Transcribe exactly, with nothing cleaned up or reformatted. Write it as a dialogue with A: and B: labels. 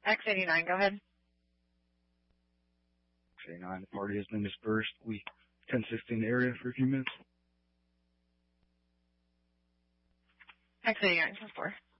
A: X eighty-nine, go ahead.
B: X eighty-nine, the party has been dispersed. We ten sixteen the area for a few minutes.
A: X eighty-nine, ten four.